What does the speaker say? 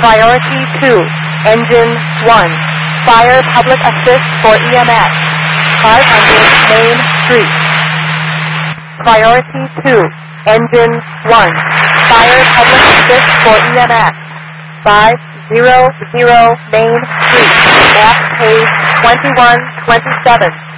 Priority 2, Engine 1. Fire Public Assist for EMS. 500 Main Street. Priority 2, Engine 1. Fire Public Assist for EMS. 500 Main Street. At page 2127.